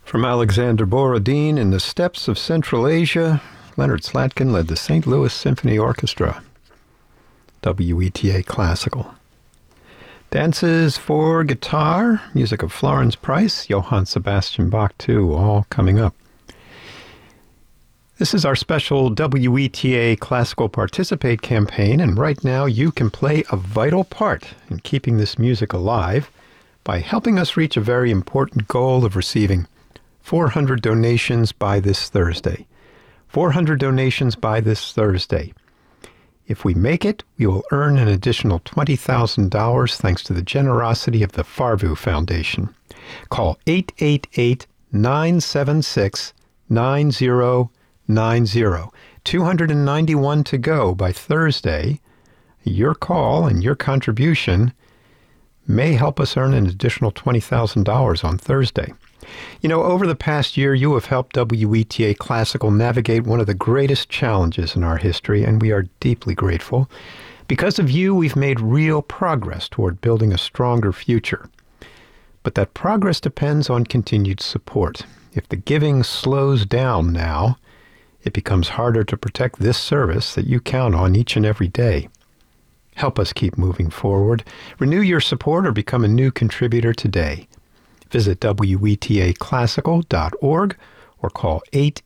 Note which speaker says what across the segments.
Speaker 1: From Alexander Borodin in the steppes of Central Asia, Leonard Slatkin led the St. Louis Symphony Orchestra. WETA Classical. Dances for guitar, music of Florence Price, Johann Sebastian Bach too, all coming up. This is our special WETA Classical Participate campaign, and right now you can play a vital part in keeping this music alive by helping us reach a very important goal of receiving 400 donations by this Thursday. 400 donations by this Thursday. If we make it, we will earn an additional $20,000 thanks to the generosity of the Farvu Foundation. Call 888-976-9090. 291 to go by Thursday. Your call and your contribution may help us earn an additional $20,000 on Thursday. You know, over the past year, you have helped WETA Classical navigate one of the greatest challenges in our history, and we are deeply grateful. Because of you, we've made real progress toward building a stronger future. But that progress depends on continued support. If the giving slows down now, it becomes harder to protect this service that you count on each and every day. Help us keep moving forward. Renew your support or become a new contributor today. Visit WETAclassical.org or call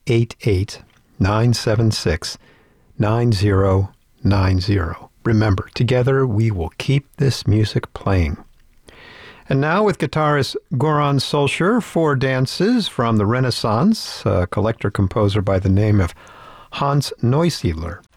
Speaker 1: 888-976-9090. Remember, together we will keep this music playing. And now with guitarist Goran Solskjaer, 4 dances from the Renaissance, a collector-composer by the name of Hans Neusiedler.